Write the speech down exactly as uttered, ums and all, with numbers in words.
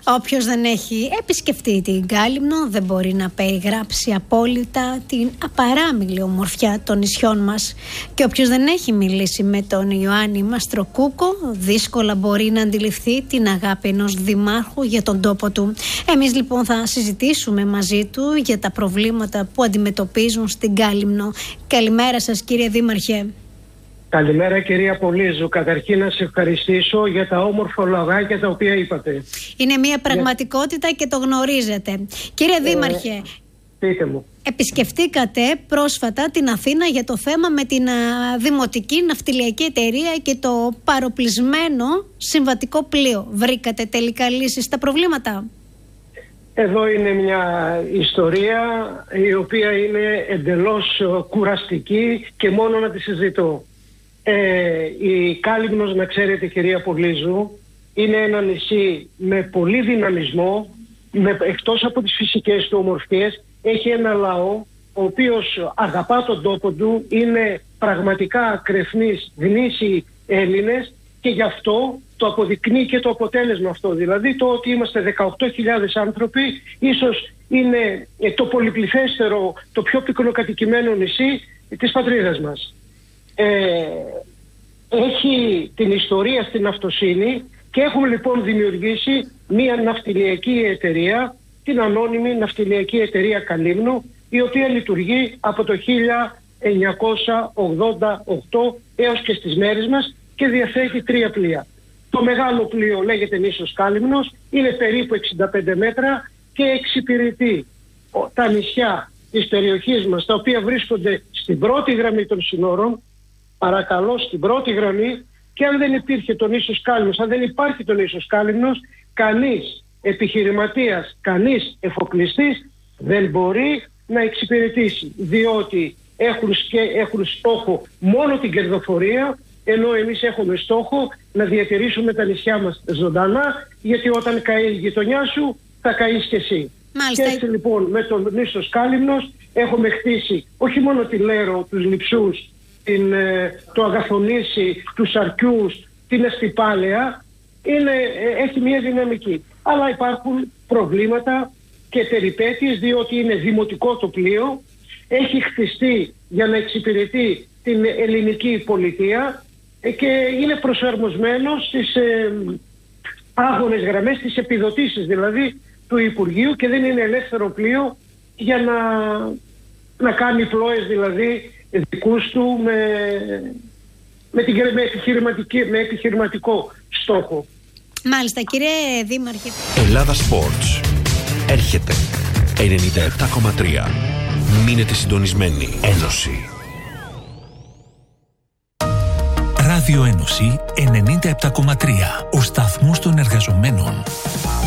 Όποιος δεν έχει επισκεφτεί την Κάλυμνο δεν μπορεί να περιγράψει απόλυτα την απαράμιλη ομορφιά των νησιών μας. Και όποιος δεν έχει μιλήσει με τον Ιωάννη Μαστροκούκο δύσκολα μπορεί να αντιληφθεί την αγάπη ενός δημάρχου για τον τόπο του. Εμείς λοιπόν θα συζητήσουμε μαζί του για τα προβλήματα που αντιμετωπίζουν στην Κάλυμνο. Καλημέρα σας, κύριε Δήμαρχε. Καλημέρα, κυρία Πολύζου. Καταρχήν να σε ευχαριστήσω για τα όμορφα λογάκια τα οποία είπατε. Είναι μια πραγματικότητα για... και το γνωρίζετε. Κύριε ε, Δήμαρχε, πείτε μου. Επισκεφτήκατε πρόσφατα την Αθήνα για το θέμα με την α, Δημοτική Ναυτιλιακή Εταιρεία και το παροπλισμένο συμβατικό πλοίο. Βρήκατε τελικά λύσεις στα προβλήματα? Εδώ είναι μια ιστορία η οποία είναι εντελώς κουραστική και μόνο να τη συζητώ. Ε, η Κάλυμνος, να ξέρετε, κυρία Πολύζου, είναι ένα νησί με πολύ δυναμισμό, με, εκτός από τις φυσικές του ομορφιές, έχει ένα λαό ο οποίος αγαπά τον τόπο του, είναι πραγματικά κρεφνείς, γνήσιοι Έλληνες, και γι' αυτό το αποδεικνύει και το αποτέλεσμα αυτό. Δηλαδή το ότι είμαστε δεκαοκτώ χιλιάδες άνθρωποι, ίσως είναι το πολυπληθέστερο, το πιο πυκνοκατοικημένο νησί της πατρίδας μας. Ε, έχει την ιστορία στην ναυτοσύνη και έχουμε λοιπόν δημιουργήσει μια ναυτιλιακή εταιρεία, την ανώνυμη Ναυτιλιακή Εταιρεία Καλύμνου, η οποία λειτουργεί από το χίλια εννιακόσια ογδόντα οκτώ έως και στις μέρες μας και διαθέτει τρία πλοία. Το μεγάλο πλοίο λέγεται νήσος Κάλυμνος, είναι περίπου εξήντα πέντε μέτρα και εξυπηρετεί τα νησιά της περιοχής μας, τα οποία βρίσκονται στην πρώτη γραμμή των συνόρων, παρακαλώ, στην πρώτη γραμμή, και αν δεν υπήρχε το νήσος Κάλυμνος, αν δεν υπάρχει το νήσος Κάλυμνος, κανείς επιχειρηματίας, κανείς εφοπλιστής δεν μπορεί να εξυπηρετήσει, διότι έχουν, έχουν στόχο μόνο την κερδοφορία, ενώ εμείς έχουμε στόχο να διατηρήσουμε τα νησιά μας ζωντανά, γιατί όταν καεί η γειτονιά σου θα καείς και εσύ. Μάλιστα. Και έτσι λοιπόν με τον νήσος Κάλυμνος έχουμε χτίσει όχι μόνο τη Λέρο, τους Λειψούς, την, το Αγαθονήσι, τους Αρκιούς, την Εστιπάλαια, είναι, έχει μια δυναμική. Αλλά υπάρχουν προβλήματα και περιπέτειες, διότι είναι δημοτικό το πλοίο, έχει χτιστεί για να εξυπηρετεί την ελληνική πολιτεία και είναι προσαρμοσμένο στις ε, άγονες γραμμές, στις επιδοτήσεις δηλαδή του Υπουργείου, και δεν είναι ελεύθερο πλοίο για να, να κάνει πλώες δηλαδή δικούς του με, με, την, με, επιχειρηματική, με επιχειρηματικό στόχο. Μάλιστα, κύριε Δήμαρχε. Ελλάδα Sports έρχεται ενενήντα επτά κόμμα τρία. Μείνετε συντονισμένοι. Ένωση. Ράδιο Ένωση ενενήντα επτά κόμμα τρία. Ο σταθμός των εργαζομένων.